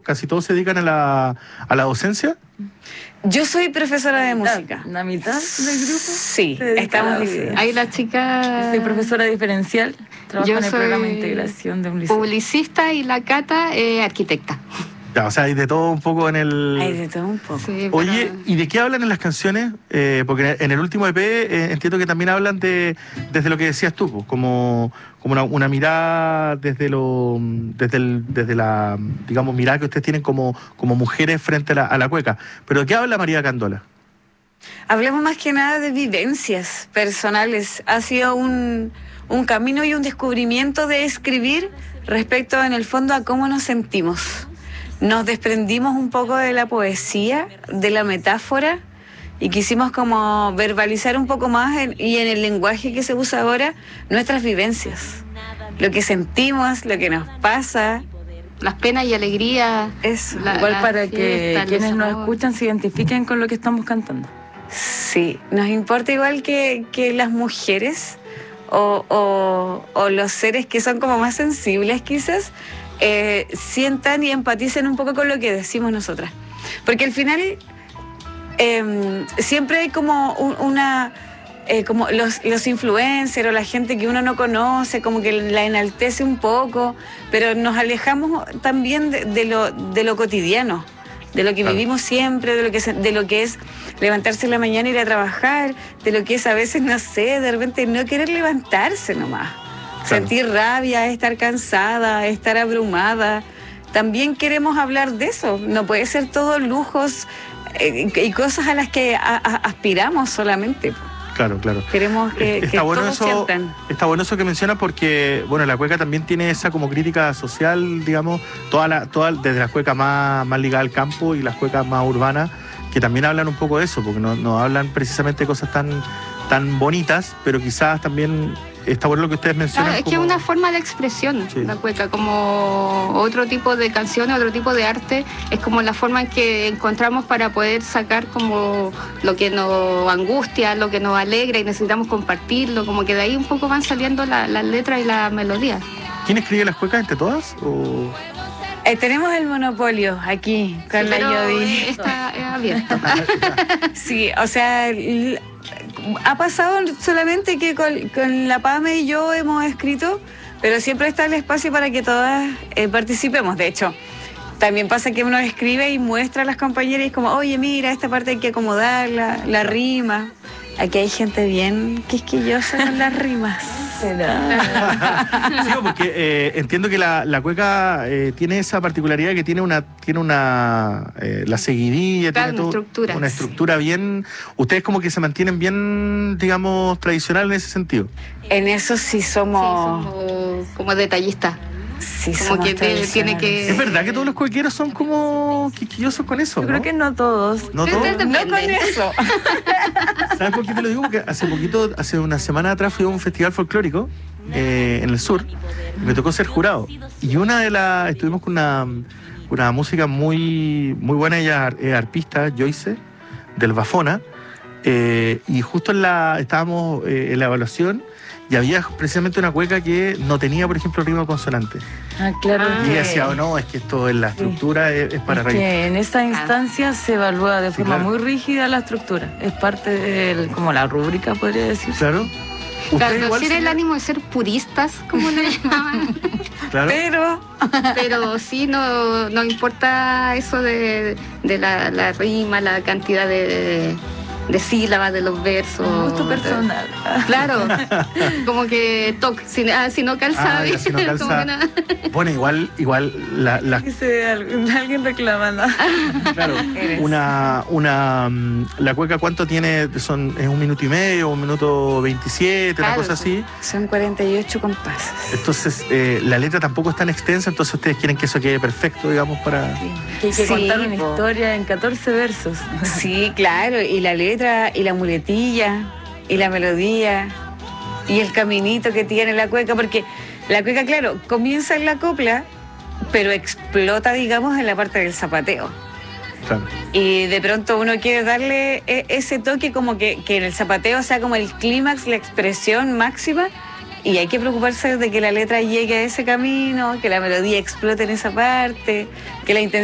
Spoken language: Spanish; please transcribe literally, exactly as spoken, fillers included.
casi todos se dedican a la, a la docencia. Yo soy profesora de música. ¿La mitad del grupo? Sí, estamos divididas. Ahí la chica... Soy profesora diferencial, trabajo Yo en el soy programa de integración de un liceo. publicista y la Cata eh, arquitecta. Ya, o sea, hay de todo un poco en el... Hay de todo un poco. Sí, Oye, pero- ¿y de qué hablan en las canciones? Eh, porque en el último E P eh, entiendo que también hablan de desde lo que decías tú, pues, como, como una, una mirada desde lo desde el, desde la, digamos, mirada que ustedes tienen como, como mujeres frente a la, a la cueca. ¿Pero de qué habla María Candola? Hablemos más que nada de vivencias personales. Ha sido un, un camino y un descubrimiento de escribir respecto, en el fondo, a cómo nos sentimos. Nos desprendimos un poco de la poesía, de la metáfora, y quisimos como verbalizar un poco más en, y en el lenguaje que se usa ahora, nuestras vivencias. Lo que sentimos, lo que nos pasa. Las penas y alegrías. Eso. La- Igual la para que fiesta, el quienes nos desamor. escuchan se identifiquen con lo que estamos cantando. Sí, nos importa igual que, que las mujeres o, o, o los seres que son como más sensibles quizás, eh, sientan y empaticen un poco con lo que decimos nosotras. Porque al final eh, siempre hay como un- una... eh, como los, los influencers o la gente que uno no conoce, como que la enaltece un poco, pero nos alejamos también de, de, lo, de lo cotidiano, de lo que Claro. vivimos siempre, de lo que se- de lo que es levantarse en la mañana, ir a trabajar, de lo que es a veces, no sé, de repente no querer levantarse nomás. Claro. Sentir rabia, estar cansada, estar abrumada. También queremos hablar de eso. No puede ser todo lujos eh, y cosas a las que a- a- aspiramos solamente. Claro, claro. Queremos que, que Está bueno todos eso, sientan. está bueno eso que mencionas porque, bueno, la cueca también tiene esa como crítica social, digamos, toda la, toda, desde las cuecas más, más ligadas al campo y las cuecas más urbanas, que también hablan un poco de eso, porque no, no hablan precisamente de cosas tan, tan bonitas, pero quizás también está bueno lo que ustedes mencionan. Claro, es que es como- una forma de expresión, Sí. la cueca, como otro tipo de canciones, otro tipo de arte, es como la forma en que encontramos para poder sacar como lo que nos angustia, lo que nos alegra y necesitamos compartirlo, como que de ahí un poco van saliendo la- las letras y las melodías. ¿Quién escribe las cuecas entre todas? ¿O... Eh, tenemos el monopolio aquí con Sí, la pero Yodi. está es abierto. Sí, o sea, l- ha pasado solamente que con, con la Pame y yo hemos escrito, pero siempre está el espacio para que todas eh, participemos. De hecho, también pasa que uno escribe y muestra a las compañeras y es como, oye, mira, esta parte hay que acomodarla, la rima. Aquí hay gente bien quisquillosa con las rimas. Sí, porque eh, entiendo que la, la cueca eh, tiene esa particularidad que tiene una tiene una eh, la seguidilla, Claro, tiene una todo- estructura. una estructura bien. Ustedes como que se mantienen bien, digamos, tradicional en ese sentido. En eso sí Sí, somos... somos como detallistas. Sí, como somos que te- tiene que- ¿Es verdad que todos los cuequeros son como quisquillosos con eso? Yo creo ¿no? que no todos. ¿No todos? Depende. No con eso. ¿Sabes por qué te lo digo? Porque hace poquito, hace una semana atrás fui a un festival folclórico eh, en el sur y me tocó ser jurado. Y una de las, estuvimos con una, una música muy, muy buena, ella es arpista, Joyce, del Bafona, eh, y justo en la, estábamos eh, en la evaluación y había precisamente una cueca que no tenía, por ejemplo, rima consonante. Ah, claro. Ah. Y que- ella decía, oh, no, es que esto en la estructura es, es para es reír. que en esta instancia se evalúa de Sí, forma claro. muy rígida la estructura. Es parte de como la rúbrica, podría decir. Claro. Claro, Usted igual, tiene el señora? ánimo de ser puristas, como le llamaban. Claro. Pero Pero sí, no, no importa eso de, de la, la rima, la cantidad de, de sílabas de los versos. Un gusto personal. Claro, como que toc, si, ah, si no calza, Ah, ya, si no como calza. que nada. Bueno, igual, igual la, la- Dice algún- alguien reclamando. claro, Eres. una, una mm, la cueca cuánto tiene, son, es un minuto y medio, un minuto veintisiete, una Claro, cosa así. son cuarenta y ocho compases. Entonces, eh, la letra tampoco es tan extensa, entonces ustedes quieren que eso quede perfecto, digamos, para. Que hay que Sí, contar una po. historia en catorce versos. Sí, claro, y la letra, y la muletilla, y la melodía, y el caminito que tiene la cueca, porque la cueca, claro, comienza en la copla, pero explota, digamos, en la parte del zapateo. Claro. Y de pronto uno quiere darle e- ese toque como que, que en el zapateo sea como el clímax, la expresión máxima, y hay que preocuparse de que la letra llegue a ese camino, que la melodía explote en esa parte, que la intención